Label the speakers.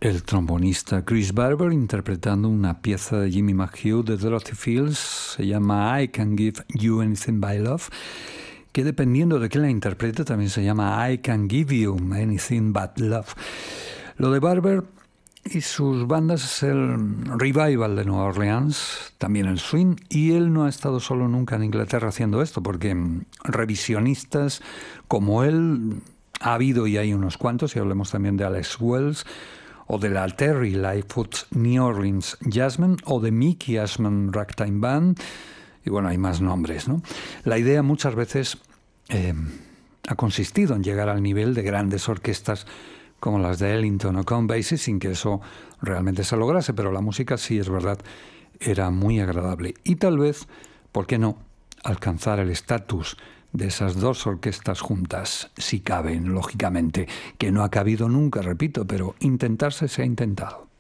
Speaker 1: El trombonista Chris Barber interpretando una pieza de Jimmy McHugh de Dorothy Fields, se llama I Can Give You Anything But Love, que dependiendo de quién la interprete también se llama I Can Give You Anything But Love. Lo de Barber y sus bandas es el revival de Nueva Orleans, también el swing, y él no ha estado solo nunca en Inglaterra haciendo esto, porque revisionistas como él ha habido y hay unos cuantos, y hablemos también de Alex Wells, o de la Terry Lightfoot New Orleans Jazzmen, o de Mickey Ashman Ragtime Band, y bueno, hay más nombres, ¿no? La idea muchas veces ha consistido en llegar al nivel de grandes orquestas como las de Ellington o Count Basie, sin que eso realmente se lograse, pero la música sí, es verdad, era muy agradable. Y tal vez, ¿por qué no?, alcanzar el estatus de esas dos orquestas juntas, si caben, lógicamente, que no ha cabido nunca, repito, pero intentarse se ha intentado.